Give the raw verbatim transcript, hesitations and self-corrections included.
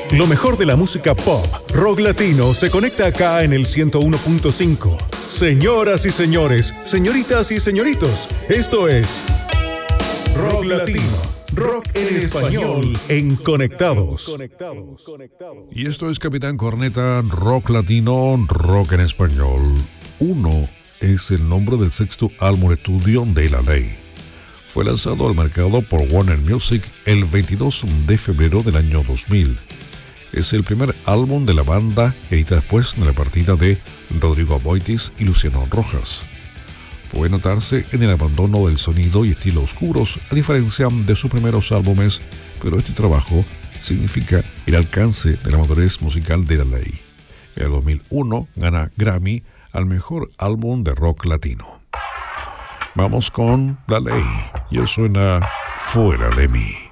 Lo mejor de la música pop, rock latino, se conecta acá en el ciento uno punto cinco. Señoras y señores, señoritas y señoritos, esto es Rock Latino, rock en español, en Conectados. Y esto es Capitán Corneta, Rock Latino, rock en español. Uno es el nombre del sexto álbum estudio de La Ley. Fue lanzado al mercado por Warner Music el veintidós de febrero del año dos mil. Es el primer álbum de la banda que edita después de la partida de Rodrigo Aboitis y Luciano Rojas. Puede notarse en el abandono del sonido y estilo oscuros, a diferencia de sus primeros álbumes, pero este trabajo significa el alcance de la madurez musical de La Ley. En el dos mil uno gana Grammy al mejor álbum de rock latino. Vamos con La Ley, y suena Fuera de mí.